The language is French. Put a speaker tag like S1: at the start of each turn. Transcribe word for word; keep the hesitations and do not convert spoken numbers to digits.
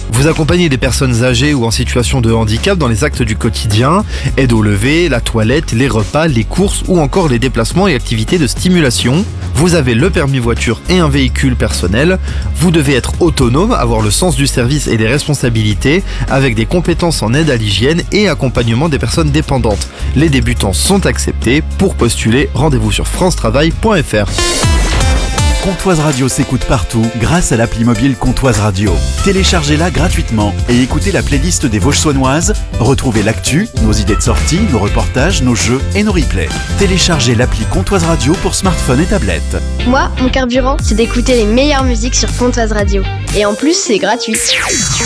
S1: Vous accompagnez des personnes âgées ou en situation de handicap dans les actes du quotidien, aide au lever, la toilette, les repas, les courses ou encore les déplacements et activités de stimulation. Vous avez le permis voiture et un véhicule personnel. Vous devez être autonome, avoir le sens du service et des responsabilités, avec des compétences en aide à l'hygiène et accompagnement des personnes dépendantes. Les débutants sont acceptés. Pour postuler, rendez-vous sur france travail point f r.
S2: Comtoise Radio s'écoute partout grâce à l'appli mobile Comtoise Radio. Téléchargez-la gratuitement et écoutez la playlist des Vosges saunoises. Retrouvez l'actu, nos idées de sortie, nos reportages, nos jeux et nos replays. Téléchargez l'appli Comtoise Radio pour smartphone et tablette.
S3: Moi, mon carburant, c'est d'écouter les meilleures musiques sur Comtoise Radio. Et en plus, c'est gratuit.